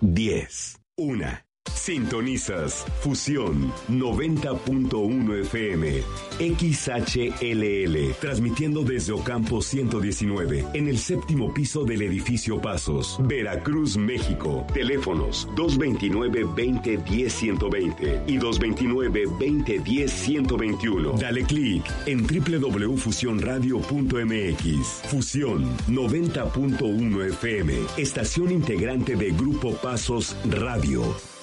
10. 1. Sintonizas Fusión 90.1 FM XHLL, transmitiendo desde Ocampo 119, en el 7º piso del edificio Pasos, Veracruz, México. Teléfonos 229-2010-120 y 229-2010-121. Dale clic en www.fusionradio.mx. Fusión 90.1 FM, estación integrante de Grupo Pasos Radio.